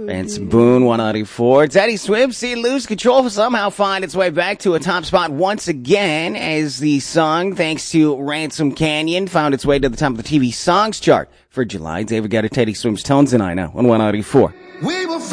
It's Boone 194. Teddy Swift, see Lose Control for somehow find its way back to a top spot once again as the song, thanks to Ransom Canyon, found its way to the top of the TV Songs chart for July. David Guetta, Teddy Swift's Tones and I now on 194.